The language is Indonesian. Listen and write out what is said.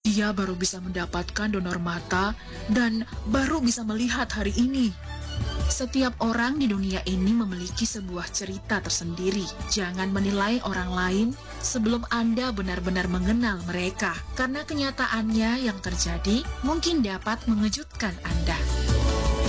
dia baru bisa mendapatkan donor mata dan baru bisa melihat hari ini. Setiap orang di dunia ini memiliki sebuah cerita tersendiri. Jangan menilai orang lain sebelum Anda benar-benar mengenal mereka, karena kenyataannya yang terjadi mungkin dapat mengejutkan Anda.